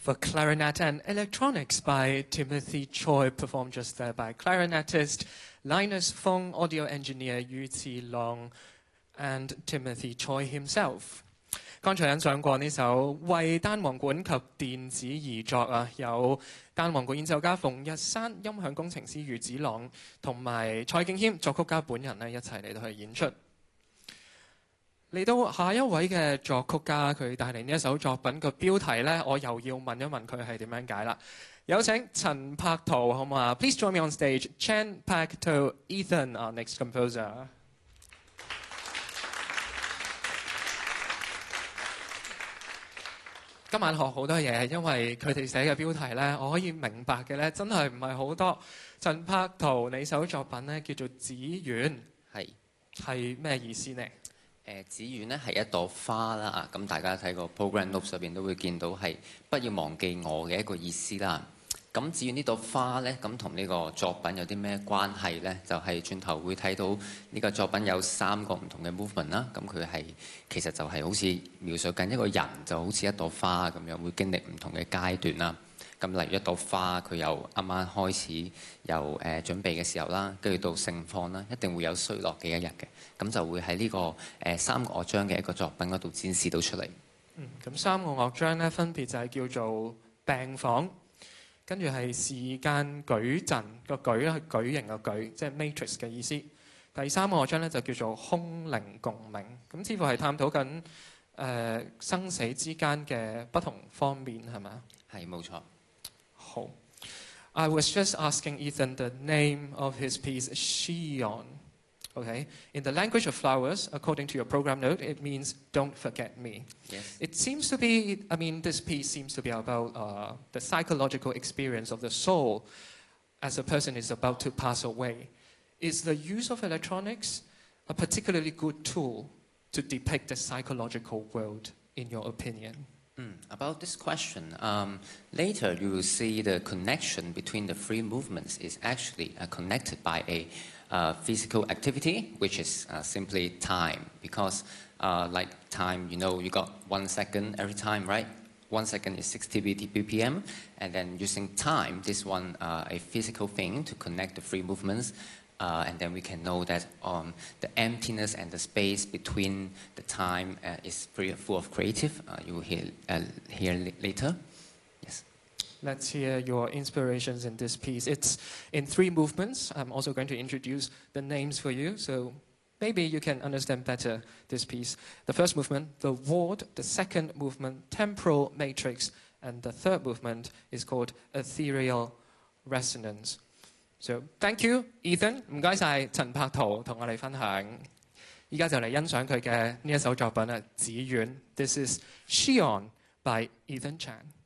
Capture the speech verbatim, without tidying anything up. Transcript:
For Clarinet and Electronics by Timothy Choi, performed just there by clarinetist Linus Fung, audio engineer Yu Qilong, and Timothy Choi himself. 剛才欣賞過呢首為單簧管及電子而作啊，有單簧管演奏家馮日山、音響工程師余子朗同埋蔡敬謙作曲家本人咧一齊嚟到去演出。嚟到下一位嘅作曲家，佢帶嚟呢一首作品嘅標題咧，我又要問一問佢係點樣解啦。有請陳柏圖好唔好啊 ？Please join me on stage, Chen Pak To Ethan, our next composer. 今晚學好多嘢，因為佢哋寫嘅標題咧，我可以明白嘅咧，真係唔係好多。陳柏圖，你首作品咧叫做《紫苑》，係係咩意思呢？ 誒紫苑咧係一朵花啦，咁大家睇個 program notes 入邊都會見到係不要忘記我嘅一個意思啦。咁紫苑呢朵花咧，咁同呢個作品有啲咩關係咧？就係、是、轉頭會睇到呢個作品有三個唔同嘅 movement 啦。咁佢係其實就係好似描述緊一個人，就好似一朵花咁樣，會經歷唔同嘅階段啦。咁例如一朵花，佢由啱啱開始由誒、呃、準備嘅時候啦，跟住到盛放啦，一定會有衰落嘅一日嘅。咁就會喺呢、這個誒、呃、三個樂章嘅一個作品嗰度展示到出嚟。 嗯，咁三個樂章咧分別就係叫做病房，跟住係時間舉陣，個舉咧係舉型嘅舉，即係 matrix 嘅意思。第三個樂章咧就叫做空靈共鳴，咁似乎係探討緊誒、呃、生死之間嘅不同方面，係咪啊？ 係冇錯。 好 I was just asking Ethan the name of his piece, Xion. Okay, in the language of flowers, according to your program note, it means "Don't forget me." Yes. It seems to be. I mean, this piece seems to be about uh, the psychological experience of the soul as a person is about to pass away. Is the use of electronics a particularly good tool to depict the psychological world, in your opinion? Mm, about this question, um, later you will see the connection between the three movements is actually uh, connected by a uh, physical activity, which is uh, simply time. Because uh, like time, you know, you got one second every time, right? One second is sixty B P M, and then using time, this one uh, a physical thing to connect the three movements. Uh, and then we can know that um, the emptiness and the space between the time uh, is pretty full of creative. Uh, you will hear, uh, hear later. Yes. Let's hear your inspirations in this piece. It's in three movements. I'm also going to introduce the names for you, so maybe you can understand better this piece. The first movement, the ward. The second movement, temporal matrix. And the third movement is called ethereal resonance. So thank you, Ethan. 唔該晒陳柏圖同我哋分享。依家就嚟欣賞佢嘅呢一首作品啊，《紫苑》。This is Xion by Ethan Chan.